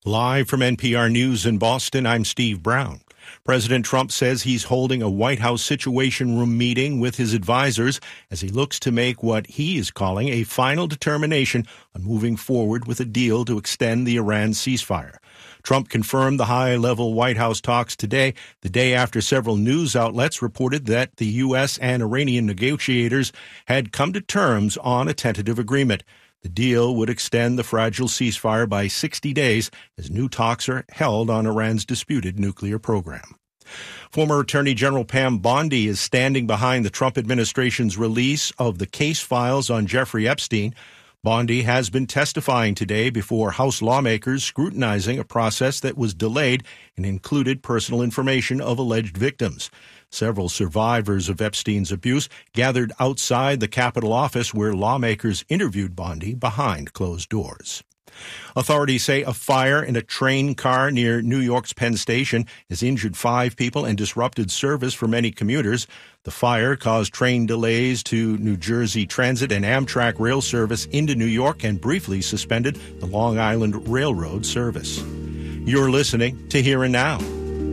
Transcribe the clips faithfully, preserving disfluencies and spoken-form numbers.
Live from N P R News in Boston, I'm Steve Brown. President Trump says he's holding a White House Situation Room meeting with his advisors as he looks to make what he is calling a final determination on moving forward with a deal to extend the Iran ceasefire. Trump confirmed the high-level White House talks today, the day after several news outlets reported that the U S and Iranian negotiators had come to terms on a tentative agreement. The deal would extend the fragile ceasefire by sixty days as new talks are held on Iran's disputed nuclear program. Former Attorney General Pam Bondi is standing behind the Trump administration's release of the case files on Jeffrey Epstein. Bondi has been testifying today before House lawmakers scrutinizing a process that was delayed and included personal information of alleged victims. Several survivors of Epstein's abuse gathered outside the Capitol office where lawmakers interviewed Bondi behind closed doors. Authorities say a fire in a train car near New York's Penn Station has injured five people and disrupted service for many commuters. The fire caused train delays to New Jersey Transit and Amtrak rail service into New York and briefly suspended the Long Island Railroad service. You're listening to Here and Now.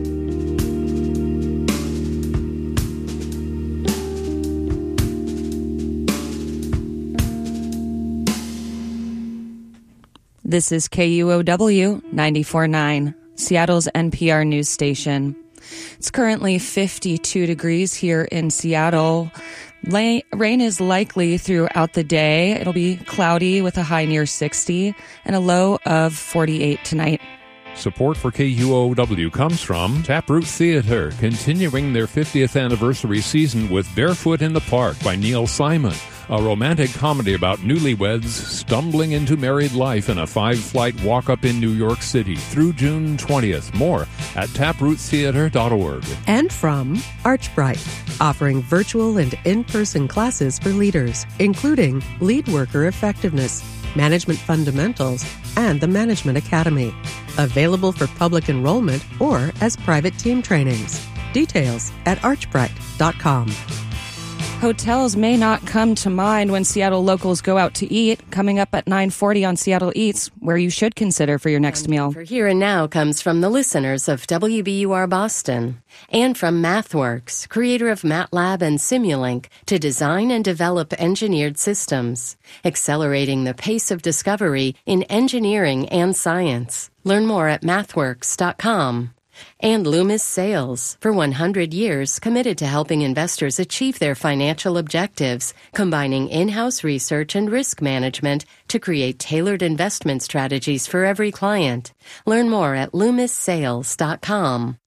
This is K U O W ninety-four point nine, Seattle's N P R news station. It's currently fifty-two degrees here in Seattle. Rain is likely throughout the day. It'll be cloudy with a high near sixty and a low of forty-eight tonight. Support for K U O W comes from Taproot Theater, continuing their fiftieth anniversary season with Barefoot in the Park by Neil Simon, a romantic comedy about newlyweds stumbling into married life in a five-flight walk-up in New York City through June twentieth. More at taproot theater dot org. And from Archbright, offering virtual and in-person classes for leaders, including Lead Worker Effectiveness, Management Fundamentals, and the Management Academy. Available for public enrollment or as private team trainings. Details at archbright dot com. Hotels may not come to mind when Seattle locals go out to eat. Coming up at nine forty on Seattle Eats, where you should consider for your next meal. For Here and Now comes from the listeners of W B U R Boston and from MathWorks, creator of MATLAB and Simulink, to design and develop engineered systems, accelerating the pace of discovery in engineering and science. Learn more at mathworks dot com. And Loomis Sales, for one hundred years committed to helping investors achieve their financial objectives, combining in-house research and risk management to create tailored investment strategies for every client. Learn more at loomis sales dot com.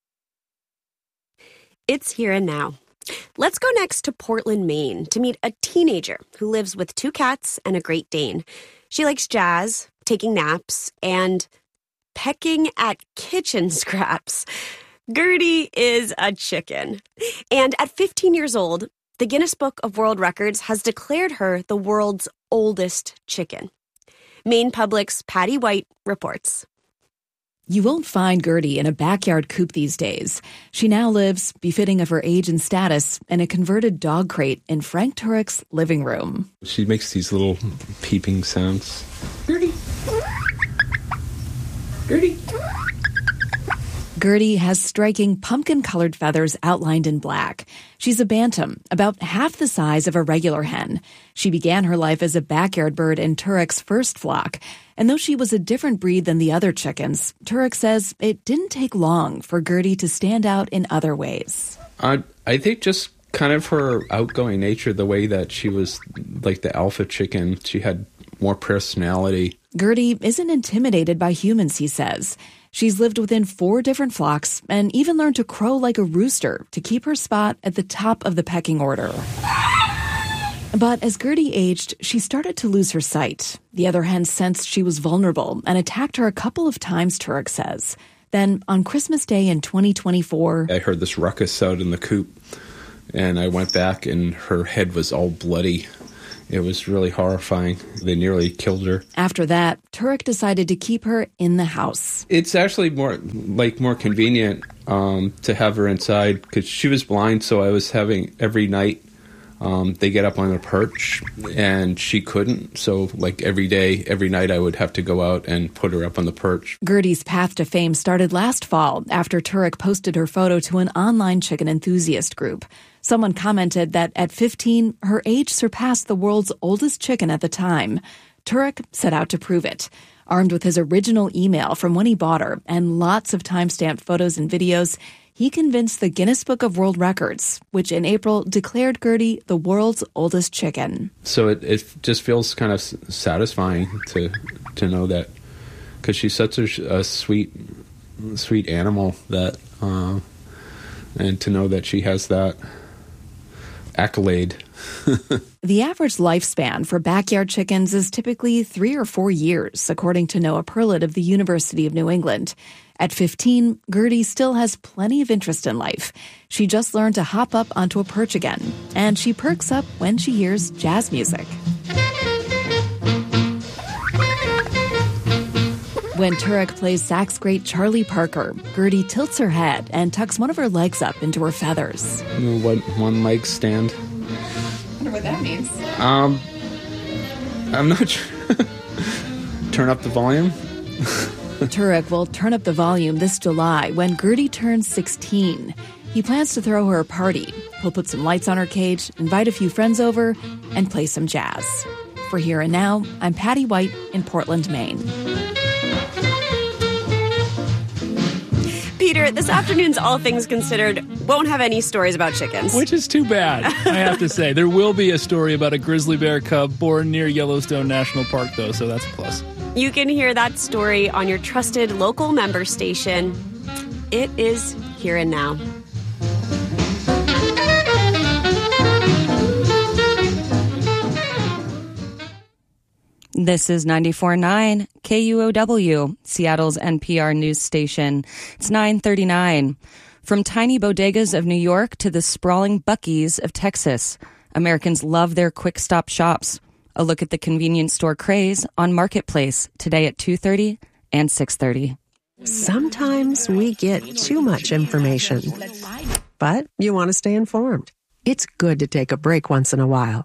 It's Here and Now. Let's go next to Portland, Maine, to meet a teenager who lives with two cats and a Great Dane. She likes jazz, taking naps, and pecking at kitchen scraps. Gertie is a chicken. And at fifteen years old, the Guinness Book of World Records has declared her the world's oldest chicken. Maine Public's Patty White reports. You won't find Gertie in a backyard coop these days. She now lives, befitting of her age and status, in a converted dog crate in Frank Turek's living room. She makes these little peeping sounds. Gertie. Gertie. Gertie has striking pumpkin-colored feathers outlined in black. She's a bantam, about half the size of a regular hen. She began her life as a backyard bird in Turek's first flock. And though she was a different breed than the other chickens, Turek says it didn't take long for Gertie to stand out in other ways. I, I think just kind of her outgoing nature, the way that she was like the alpha chicken. She had more personality. Gertie isn't intimidated by humans, he says. She's lived within four different flocks and even learned to crow like a rooster to keep her spot at the top of the pecking order. But as Gertie aged, she started to lose her sight. The other hens sensed she was vulnerable and attacked her a couple of times, Turek says. Then, on Christmas Day in twenty twenty-four... I heard this ruckus out in the coop, and I went back, and her head was all bloody. It was really horrifying. They nearly killed her. After that, Turek decided to keep her in the house. It's actually more like more convenient um, to have her inside because she was blind, so I was having every night Um, they get up on a perch, and she couldn't. So, like, every day, every night, I would have to go out and put her up on the perch. Gertie's path to fame started last fall after Turek posted her photo to an online chicken enthusiast group. Someone commented that at fifteen, her age surpassed the world's oldest chicken at the time. Turek set out to prove it. Armed with his original email from when he bought her and lots of time-stamped photos and videos, he convinced the Guinness Book of World Records, which in April declared Gertie the world's oldest chicken. So it, it just feels kind of satisfying to to know that, because she's such a, a sweet, sweet animal, that, uh, and to know that she has that accolade. The average lifespan for backyard chickens is typically three or four years, according to Noah Perlett of the University of New England. At fifteen, Gertie still has plenty of interest in life. She just learned to hop up onto a perch again, and she perks up when she hears jazz music. When Turek plays sax great Charlie Parker, Gertie tilts her head and tucks one of her legs up into her feathers. One, one leg stand. I wonder what that means. Um, I'm not sure. Turn up the volume. Turek will turn up the volume this July when Gertie turns sixteen. He plans to throw her a party. He'll put some lights on her cage, invite a few friends over, and play some jazz. For Here and Now, I'm Patty White in Portland, Maine. Peter, this afternoon's All Things Considered won't have any stories about chickens. Which is too bad, I have to say. There will be a story about a grizzly bear cub born near Yellowstone National Park, though, so that's a plus. You can hear that story on your trusted local member station. It is Here and Now. This is ninety-four point nine K U O W, Seattle's N P R news station. It's nine thirty-nine. From tiny bodegas of New York to the sprawling Buc-ee's of Texas, Americans love their quick-stop shops. A look at the convenience store craze on Marketplace today at two thirty and six thirty. Sometimes we get too much information, but you want to stay informed. It's good to take a break once in a while.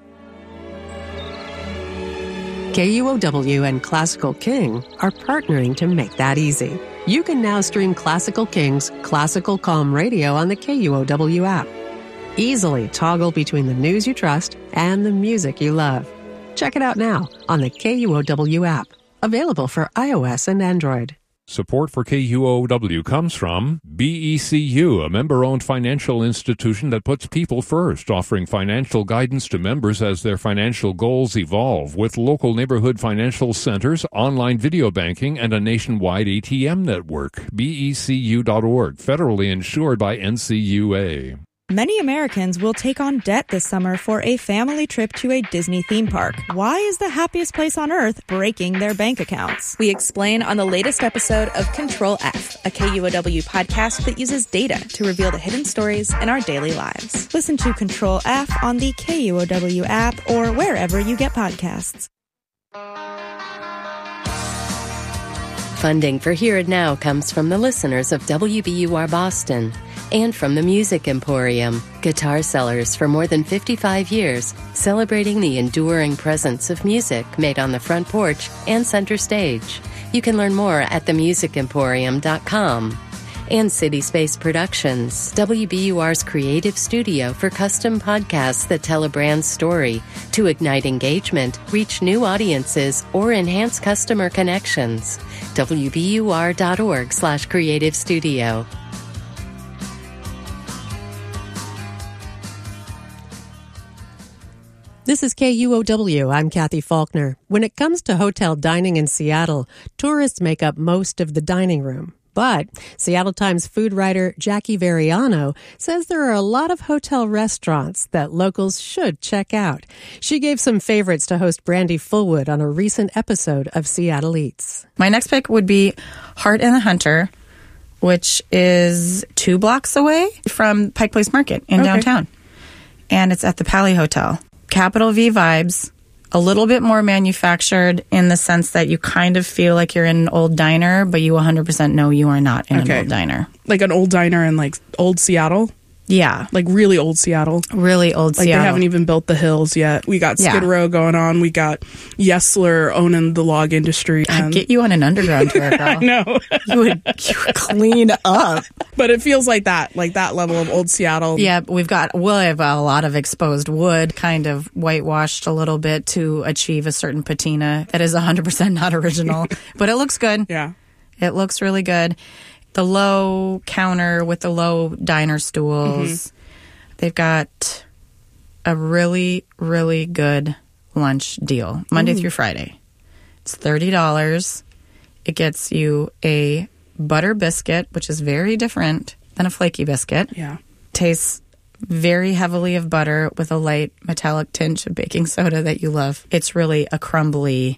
K U O W and Classical King are partnering to make that easy. You can now stream Classical King's Classical Calm Radio on the K U O W app. Easily toggle between the news you trust and the music you love. Check it out now on the K U O W app, available for iOS and Android. Support for K U O W comes from B E C U, a member-owned financial institution that puts people first, offering financial guidance to members as their financial goals evolve, with local neighborhood financial centers, online video banking, and a nationwide A T M network. B E C U dot org, federally insured by N C U A. Many Americans will take on debt this summer for a family trip to a Disney theme park. Why is the happiest place on earth breaking their bank accounts? We explain on the latest episode of Control F, a K U O W podcast that uses data to reveal the hidden stories in our daily lives. Listen to Control F on the K U O W app or wherever you get podcasts. Funding for Here and Now comes from the listeners of W B U R Boston and from the Music Emporium, guitar sellers for more than fifty-five years, celebrating the enduring presence of music made on the front porch and center stage. You can learn more at the music emporium dot com. And City Space Productions, W B U R's creative studio for custom podcasts that tell a brand's story to ignite engagement, reach new audiences, or enhance customer connections. W B U R dot org slash creative studio. This is K U O W. I'm Kathy Faulkner. When it comes to hotel dining in Seattle, tourists make up most of the dining room. But Seattle Times food writer Jackie Variano says there are a lot of hotel restaurants that locals should check out. She gave some favorites to host Brandy Fullwood on a recent episode of Seattle Eats. My next pick would be Heart and the Hunter, which is two blocks away from Pike Place Market in okay. downtown. And it's at the Pali Hotel. Capital V vibes, a little bit more manufactured in the sense that you kind of feel like you're in an old diner, but you one hundred percent know you are not in okay. an old diner. Like an old diner in like old Seattle? Yeah. Like really old Seattle. Really old like Seattle. They haven't even built the hills yet. We got Skid Yeah. Row going on. We got Yesler owning the log industry. I'd And get you on an underground tour, girl. I know. You would, you would clean up. But it feels like that, like that level of old Seattle. Yeah, we've got, we'll have a lot of exposed wood, kind of whitewashed a little bit to achieve a certain patina that is one hundred percent not original. But it looks good. Yeah. It looks really good. The low counter with the low diner stools. Mm-hmm. They've got a really, really good lunch deal, Monday Ooh. through Friday. It's thirty dollars. It gets you a butter biscuit, which is very different than a flaky biscuit. Yeah. Tastes very heavily of butter with a light metallic tinge of baking soda that you love. It's really a crumbly,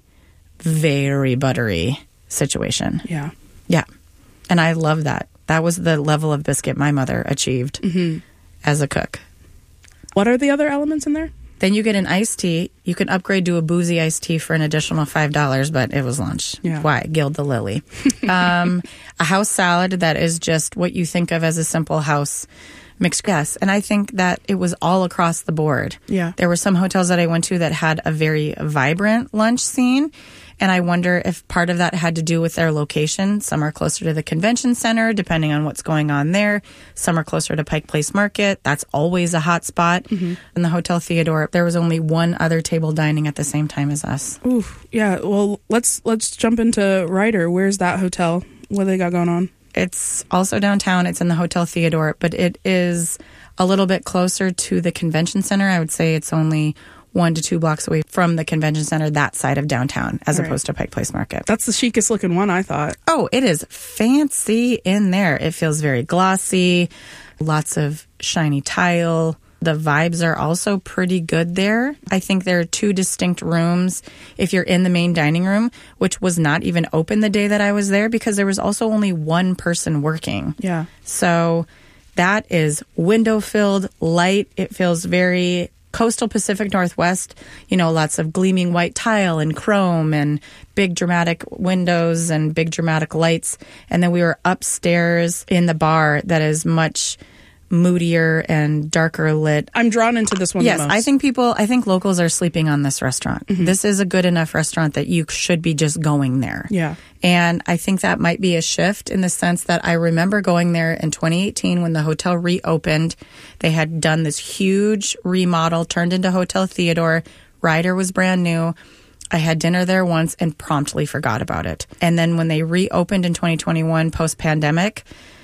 very buttery situation. Yeah. Yeah. And I love that. That was the level of biscuit my mother achieved Mm-hmm. as a cook. What are the other elements in there? Then you get an iced tea. You can upgrade to a boozy iced tea for an additional five dollars, but it was lunch. Yeah. Why? Gild the lily. um, a house salad that is just what you think of as a simple house mixed. Yes, and I think that it was all across the board. Yeah. There were some hotels that I went to that had a very vibrant lunch scene, and I wonder if part of that had to do with their location. Some are closer to the convention center, depending on what's going on there. Some are closer to Pike Place Market. That's always a hot spot. Mm-hmm. In the Hotel Theodore, there was only one other table dining at the same time as us. Ooh, yeah. Well, let's let's jump into Ryder. Where's that hotel? What they got going on? It's also downtown. It's in the Hotel Theodore, but it is a little bit closer to the convention center. I would say it's only one to two blocks away from the convention center, that side of downtown, as All opposed right. to Pike Place Market. That's the chicest looking one, I thought. Oh, it is fancy in there. It feels very glossy, lots of shiny tile. The vibes are also pretty good there. I think there are two distinct rooms if you're in the main dining room, which was not even open the day that I was there because there was also only one person working. Yeah. So that is window filled, light. It feels very coastal Pacific Northwest, you know, lots of gleaming white tile and chrome and big dramatic windows and big dramatic lights. And then we were upstairs in the bar that is much moodier and darker lit. I'm drawn into this one Yes, the most. I think people, I think locals are sleeping on this restaurant. Mm-hmm. This is a good enough restaurant that you should be just going there. Yeah. And I think that might be a shift in the sense that I remember going there in twenty eighteen when the hotel reopened. They had done this huge remodel, turned into Hotel Theodore. Ryder was brand new. I had dinner there once and promptly forgot about it. And then when they reopened in twenty twenty-one post-pandemic,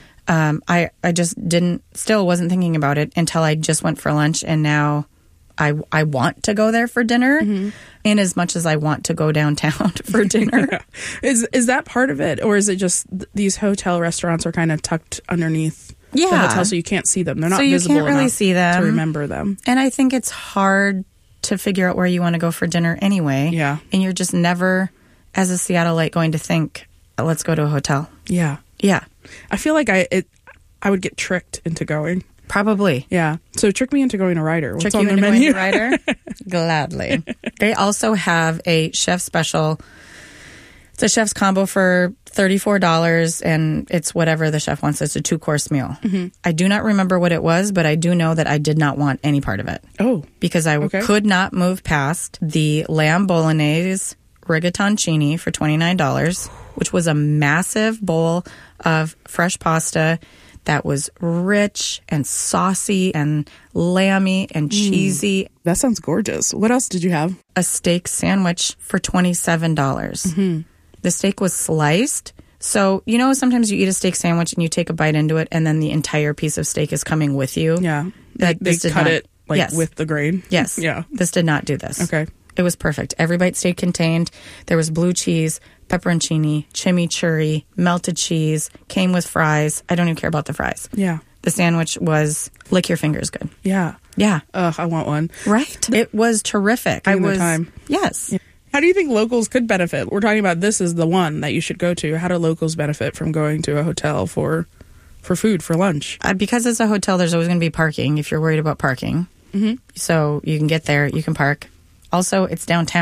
um, I, I just didn't, still wasn't thinking about it until I just went for lunch. And now I, I want to go there for dinner mm-hmm. in as much as I want to go downtown for dinner. Yeah. Is is that part of it? Or is it just th- these hotel restaurants are kind of tucked underneath yeah. the hotel so you can't see them? They're not so you visible can't really enough see them. to remember them. And I think it's hard to figure out where you want to go for dinner anyway. Yeah. And you're just never, as a Seattleite, going to think, let's go to a hotel. Yeah. Yeah. I feel like I it, I would get tricked into going. Probably. Yeah. So trick me into going to Ryder. What's Trick on you their into menu? going to Ryder? Gladly. They also have a chef special. It's a chef's combo for thirty-four dollars, and it's whatever the chef wants. It's a two-course meal. Mm-hmm. I do not remember what it was, but I do know that I did not want any part of it. Oh. Because I okay. could not move past the lamb bolognese rigattoncini for twenty-nine dollars, which was a massive bowl of fresh pasta that was rich and saucy and lamby and cheesy. Mm, that sounds gorgeous. What else did you have? A steak sandwich for twenty-seven dollars. Mm-hmm. The steak was sliced. So, you know, sometimes you eat a steak sandwich and you take a bite into it and then the entire piece of steak is coming with you. Yeah. Like, they this did cut not, it like yes. with the grain. Yes. Yeah. This did not do this. Okay. It was perfect. Every bite stayed contained. There was blue cheese, pepperoncini, chimichurri, melted cheese, came with fries. I don't even care about the fries. Yeah. The sandwich was lick your fingers good. Yeah. Yeah. Ugh, I want one. Right? It was terrific. I was time. Yes. Yeah. How do you think locals could benefit? We're talking about this is the one that you should go to. How do locals benefit from going to a hotel for for food, for lunch? Uh, because it's a hotel, there's always going to be parking if you're worried about parking. Mm-hmm. So you can get there, you can park. Also, it's downtown.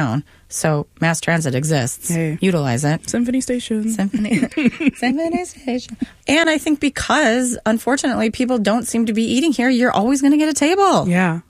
So mass transit exists. Hey. Utilize it. Symphony Station. Symphony. Symphony Station. And I think because, unfortunately, people don't seem to be eating here, you're always going to get a table. Yeah.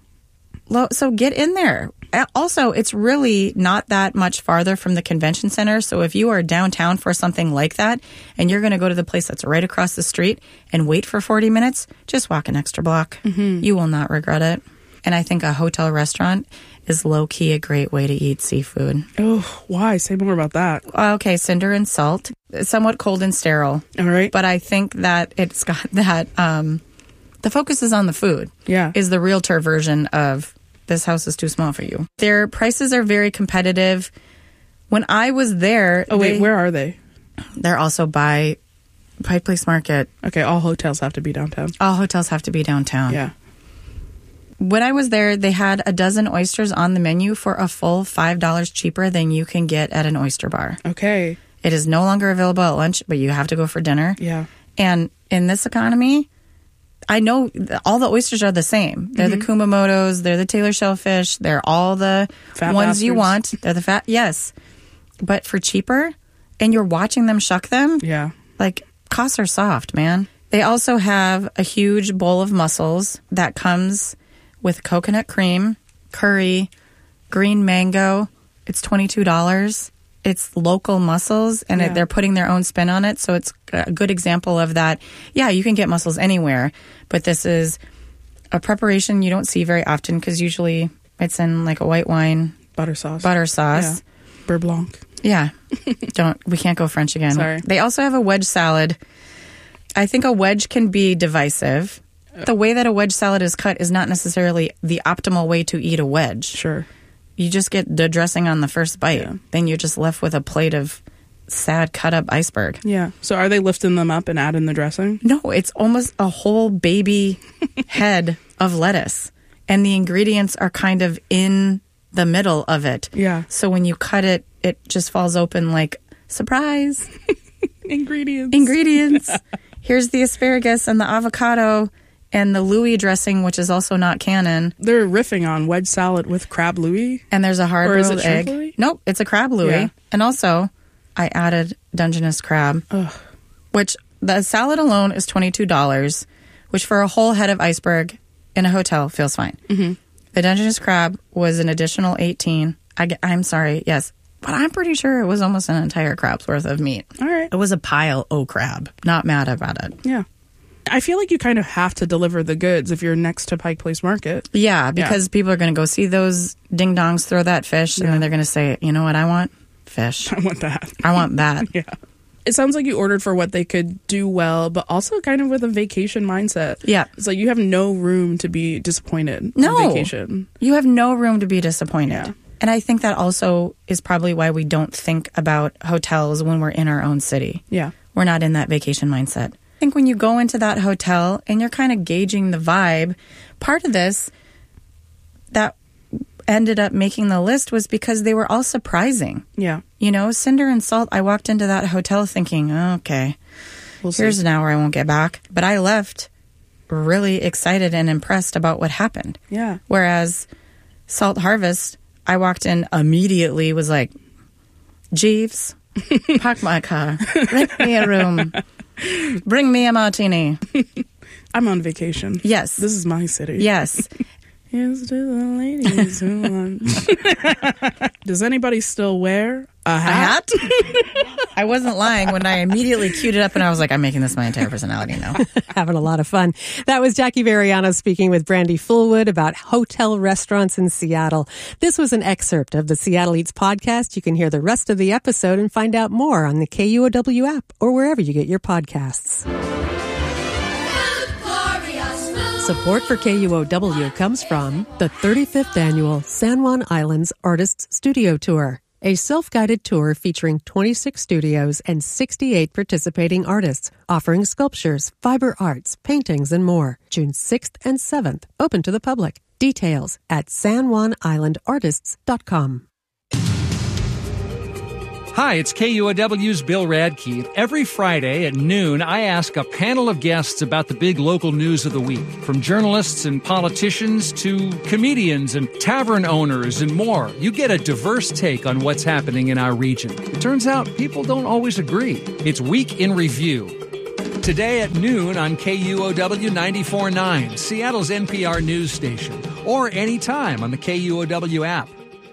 So get in there. Also, it's really not that much farther from the convention center. So if you are downtown for something like that and you're going to go to the place that's right across the street and wait for forty minutes, just walk an extra block. Mm-hmm. You will not regret it. And I think a hotel restaurant is low-key a great way to eat seafood. Oh, why? Say more about that. Okay, cinder and salt. It's somewhat cold and sterile. All right. But I think that it's got that, um, the focus is on the food. Yeah. Is the realtor version of this house is too small for you. Their prices are very competitive. When I was there... Oh, wait, they, where are they? They're also by Pike Place Market. Okay, all hotels have to be downtown. All hotels have to be downtown. Yeah. When I was there, they had a dozen oysters on the menu for a full five dollars cheaper than you can get at an oyster bar. Okay. It is no longer available at lunch, but you have to go for dinner. Yeah. And in this economy, I know all the oysters are the same. They're mm-hmm. the Kumamotos, they're the Taylor shellfish, they're all the fat ones bastards. You want. They're the fat, yes. But for cheaper, and you're watching them shuck them, yeah. like, costs are soft, man. They also have a huge bowl of mussels that comes with coconut cream, curry, green mango. It's twenty-two dollars. It's local mussels, and yeah. it, they're putting their own spin on it. So it's a good example of that. Yeah, you can get mussels anywhere, but this is a preparation you don't see very often because usually it's in like a white wine. Butter sauce. Butter sauce. Yeah. Beurre Blanc. Yeah. don't we can't go French again. Sorry. They also have a wedge salad. I think a wedge can be divisive. The way that a wedge salad is cut is not necessarily the optimal way to eat a wedge. Sure. You just get the dressing on the first bite. Yeah. Then you're just left with a plate of sad cut up iceberg. Yeah. So are they lifting them up and adding the dressing? No, it's almost a whole baby head of lettuce. And the ingredients are kind of in the middle of it. Yeah. So when you cut it, it just falls open like, surprise. Ingredients. Ingredients. Here's the asparagus and the avocado and the Louis dressing, which is also not canon. They're riffing on wedge salad with crab Louis. And there's a hard-boiled egg. Louis? Nope, it's a crab Louis. Yeah. And also, I added Dungeness crab, Ugh. which the salad alone is twenty-two dollars, which for a whole head of iceberg in a hotel feels fine. Mm-hmm. The Dungeness crab was an additional eighteen dollars. I, I'm sorry, yes. But I'm pretty sure it was almost an entire crab's worth of meat. All right. It was a pile o' crab. Not mad about it. Yeah. I feel like you kind of have to deliver the goods if you're next to Pike Place Market. Yeah, because yeah. people are going to go see those ding-dongs throw that fish, yeah. and then they're going to say, you know what I want? Fish. I want that. I want that. Yeah. It sounds like you ordered for what they could do well, but also kind of with a vacation mindset. Yeah. It's like you have no room to be disappointed no. on vacation. You have no room to be disappointed. Yeah. And I think that also is probably why we don't think about hotels when we're in our own city. Yeah. We're not in that vacation mindset. I think when you go into that hotel and you're kind of gauging the vibe, part of this that ended up making the list was because they were all surprising. Yeah. You know, Cinder and Salt, I walked into that hotel thinking, oh, okay, we'll here's see. an hour I won't get back. But I left really excited and impressed about what happened. Yeah. Whereas Salt Harvest, I walked in immediately, was like, Jeeves, park my car, rent me a room, bring me a martini. I'm on vacation. Yes. This is my city. Yes. Here's to the ladies who want. Does anybody still wear a hat? A hat? I wasn't lying when I immediately queued it up and I was like, I'm making this my entire personality now. Having a lot of fun. That was Jackie Variano speaking with Brandy Fullwood about hotel restaurants in Seattle. This was an excerpt of the Seattle Eats podcast. You can hear the rest of the episode and find out more on the K U O W app or wherever you get your podcasts. Support for K U O W comes from the thirty-fifth Annual San Juan Islands Artists Studio Tour, a self-guided tour featuring twenty-six studios and sixty-eight participating artists, offering sculptures, fiber arts, paintings, and more. June sixth and seventh, open to the public. Details at san juan island artists dot com. Hi, it's K U O W's Bill Radke. Every Friday at noon, I ask a panel of guests about the big local news of the week, from journalists and politicians to comedians and tavern owners and more. You get a diverse take on what's happening in our region. It turns out people don't always agree. It's Week in Review. Today at noon on K U O W ninety-four point nine, Seattle's N P R news station, or anytime on the K U O W app.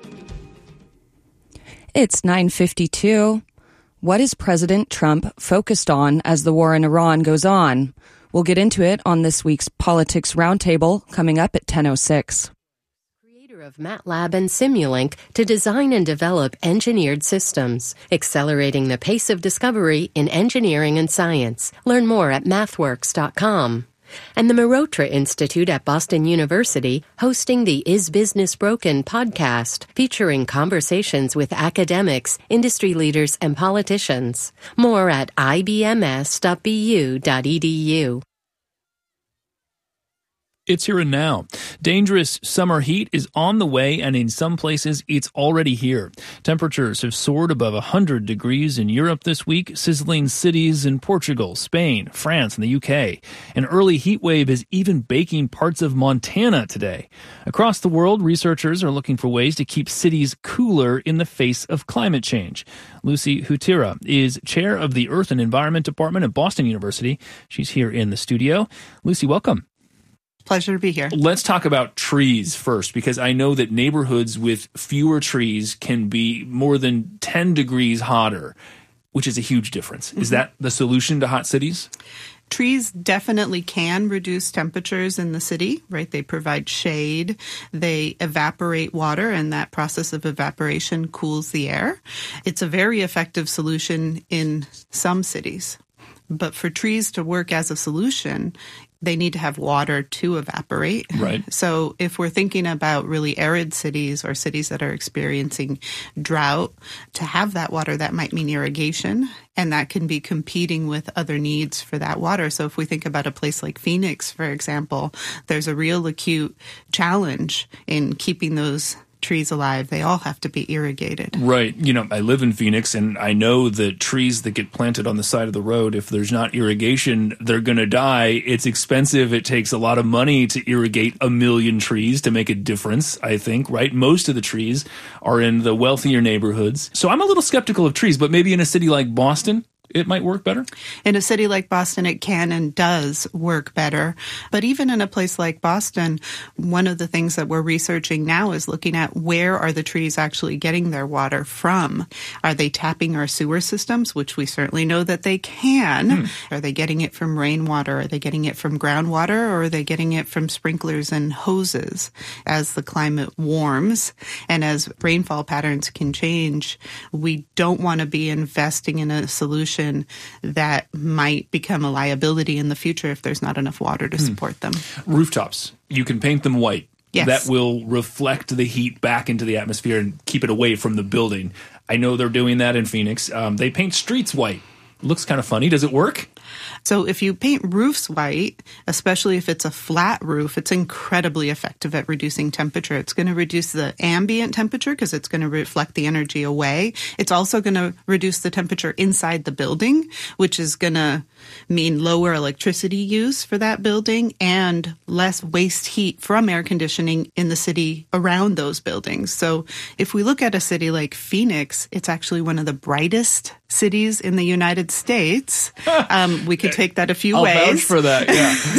It's nine fifty-two. What is President Trump focused on as the war in Iran goes on? We'll get into it on this week's Politics Roundtable coming up at ten oh six. Creator of MATLAB and Simulink to design and develop engineered systems, accelerating the pace of discovery in engineering and science. Learn more at mathworks dot com. And the Marotra Institute at Boston University hosting the Is Business Broken podcast, featuring conversations with academics, industry leaders, and politicians. More at I B M S dot B U dot E D U. It's here and now. Dangerous summer heat is on the way, and in some places, it's already here. Temperatures have soared above one hundred degrees in Europe this week, sizzling cities in Portugal, Spain, France, and the U K. An early heat wave is even baking parts of Montana today. Across the world, researchers are looking for ways to keep cities cooler in the face of climate change. Lucy Hutira is chair of the Earth and Environment Department at Boston University. She's here in the studio. Lucy, welcome. Pleasure to be here. Let's talk about trees first, because I know that neighborhoods with fewer trees can be more than ten degrees hotter, which is a huge difference. Mm-hmm. Is that the solution to hot cities? Trees definitely can reduce temperatures in the city, right? They provide shade, they evaporate water, and that process of evaporation cools the air. It's a very effective solution in some cities. But for trees to work as a solution, they need to have water to evaporate. Right. So if we're thinking about really arid cities or cities that are experiencing drought, to have that water, that might mean irrigation, and that can be competing with other needs for that water. So if we think about a place like Phoenix, for example, there's a real acute challenge in keeping those trees alive. They all have to be irrigated. Right. You know, I live in Phoenix, and I know that trees that get planted on the side of the road, if there's not irrigation, they're going to die. It's expensive. It takes a lot of money to irrigate a million trees to make a difference, I think, right? Most of the trees are in the wealthier neighborhoods. So I'm a little skeptical of trees, but maybe in a city like Boston, it might work better? In a city like Boston, it can and does work better. But even in a place like Boston, one of the things that we're researching now is looking at where are the trees actually getting their water from? Are they tapping our sewer systems, which we certainly know that they can? Hmm. Are they getting it from rainwater? Are they getting it from groundwater? Or are they getting it from sprinklers and hoses? As the climate warms and as rainfall patterns can change, we don't want to be investing in a solution that might become a liability in the future if there's not enough water to support hmm. them. Rooftops, you can paint them white. Yes. That will reflect the heat back into the atmosphere and keep it away from the building. I know they're doing that in Phoenix. Um, they paint streets white. Looks kind of funny. Does it work? So if you paint roofs white, especially if it's a flat roof, it's incredibly effective at reducing temperature. It's going to reduce the ambient temperature because it's going to reflect the energy away. It's also going to reduce the temperature inside the building, which is going to mean lower electricity use for that building and less waste heat from air conditioning in the city around those buildings. So if we look at a city like Phoenix, it's actually one of the brightest cities in the United States. Um, we could take that a few I'll ways. I'll vouch for that,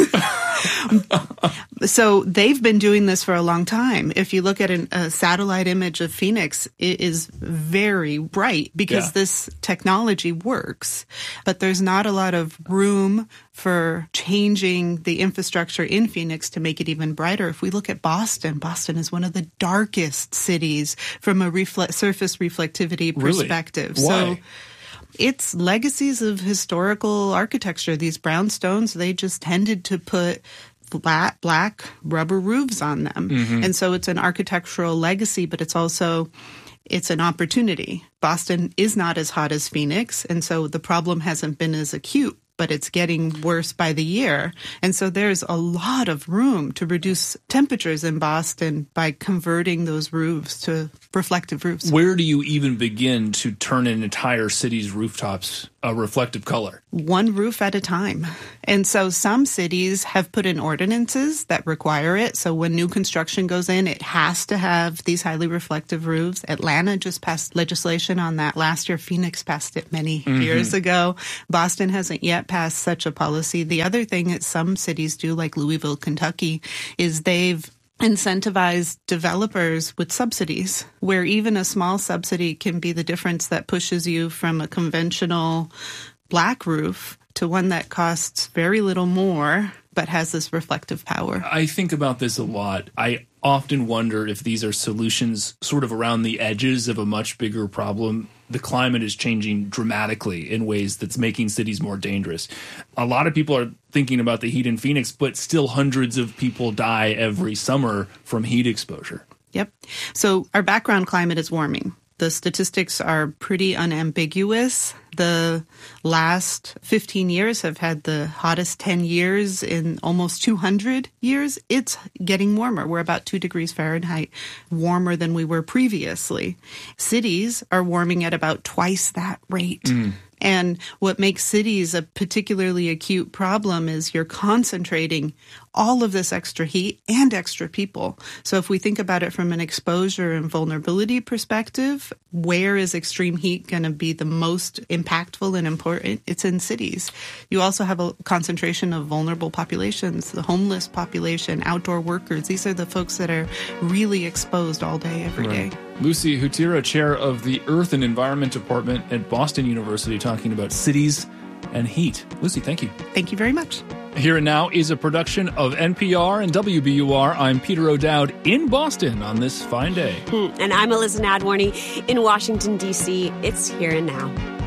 yeah. So they've been doing this for a long time. If you look at an, a satellite image of Phoenix, it is very bright because yeah. this technology works. But there's not a lot of room for changing the infrastructure in Phoenix to make it even brighter. If we look at Boston, Boston is one of the darkest cities from a refle- surface reflectivity perspective. Really? Why? So it's legacies of historical architecture. These brownstones, they just tended to put flat black rubber roofs on them. Mm-hmm. And so it's an architectural legacy, but it's also it's an opportunity. Boston is not as hot as Phoenix, and so the problem hasn't been as acute but it's getting worse by the year. And so there's a lot of room to reduce temperatures in Boston by converting those roofs to reflective roofs. Where do you even begin to turn an entire city's rooftops a reflective color? One roof at a time. And so some cities have put in ordinances that require it. So when new construction goes in, it has to have these highly reflective roofs. Atlanta just passed legislation on that last year. Phoenix passed it many mm-hmm. years ago. Boston hasn't yet passed such a policy. The other thing that some cities do, like Louisville, Kentucky, is they've incentivize developers with subsidies, where even a small subsidy can be the difference that pushes you from a conventional black roof to one that costs very little more but has this reflective power. I think about this a lot. I often wonder if these are solutions sort of around the edges of a much bigger problem. The climate is changing dramatically in ways that's making cities more dangerous. A lot of people are thinking about the heat in Phoenix, but still hundreds of people die every summer from heat exposure. Yep. So our background climate is warming. The statistics are pretty unambiguous. The last fifteen years have had the hottest ten years in almost two hundred years. It's getting warmer. We're about two degrees Fahrenheit warmer than we were previously. Cities are warming at about twice that rate. Mm. And what makes cities a particularly acute problem is you're concentrating all of this extra heat and extra people. So if we think about it from an exposure and vulnerability perspective, where is extreme heat going to be the most impactful and important? It's in cities. You also have a concentration of vulnerable populations, the homeless population, outdoor workers. These are the folks that are really exposed all day, every right. day. Lucy Hutira, chair of the Earth and Environment Department at Boston University, talking about cities and heat. Lucy, thank you. Thank you very much. Here and Now is a production of N P R and W B U R. I'm Peter O'Dowd in Boston on this fine day. And I'm Elizabeth Nadworny in Washington, D C. It's Here and Now.